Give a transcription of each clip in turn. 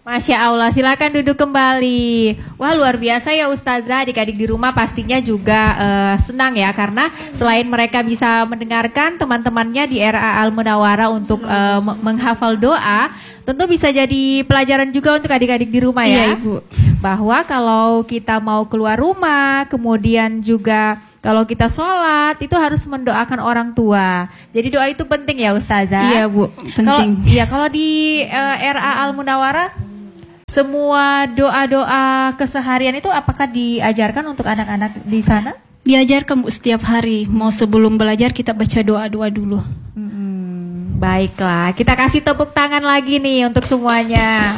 Masya Allah, silakan duduk kembali. Wah, luar biasa ya Ustazah. Adik-adik di rumah pastinya juga senang ya, karena selain mereka bisa mendengarkan teman-temannya di RA Al Munawwarah untuk menghafal doa, tentu bisa jadi pelajaran juga untuk adik-adik di rumah ya. Iya, Ibu. Bahwa kalau kita mau keluar rumah, kemudian juga kalau kita sholat itu harus mendoakan orang tua. Jadi doa itu penting ya Ustazah. Iya, Bu, penting. Kalau di RA Al Munawwarah semua doa-doa keseharian itu apakah diajarkan untuk anak-anak di sana? Diajarkan, Bu, setiap hari. Mau sebelum belajar kita baca doa-doa dulu. Baiklah, kita kasih tepuk tangan lagi nih untuk semuanya.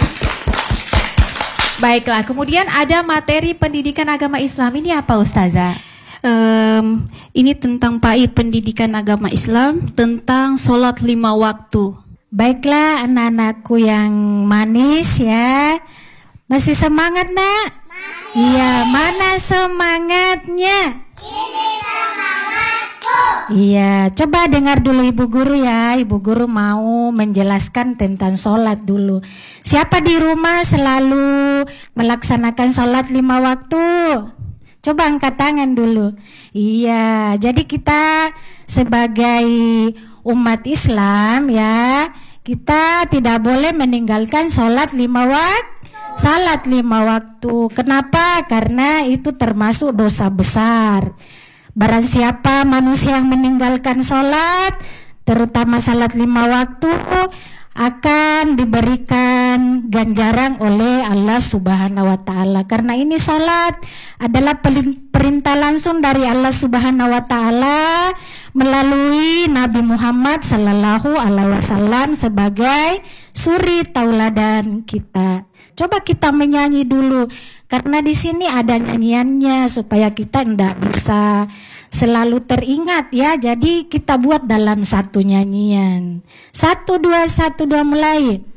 Baiklah, kemudian ada materi pendidikan agama Islam. Ini apa Ustazah? Ini tentang PAI pendidikan agama Islam, tentang sholat 5 waktu. Baiklah anak-anakku yang manis ya. Masih semangat nak? Masih. Iya, mana semangatnya? Ini semangatku. Iya, coba dengar dulu ibu guru ya. Ibu guru mau menjelaskan tentang sholat dulu. Siapa di rumah selalu melaksanakan sholat 5 waktu? Coba angkat tangan dulu. Iya, jadi kita sebagai umat Islam ya, kita tidak boleh meninggalkan sholat 5 waktu. Kenapa? Karena itu termasuk dosa besar. Barang siapa manusia yang meninggalkan sholat, terutama sholat 5 waktu, akan diberikan ganjaran oleh Allah Subhanahu wa Ta'ala. Karena ini sholat adalah perintah langsung dari Allah Subhanahu wa Ta'ala melalui Nabi Muhammad Sallallahu Alaihi Wasallam sebagai suri tauladan kita. Coba kita menyanyi dulu, karena di sini ada nyanyiannya supaya kita tidak bisa selalu teringat ya. Jadi kita buat dalam satu nyanyian. 1, 2, 1, 2 mulai.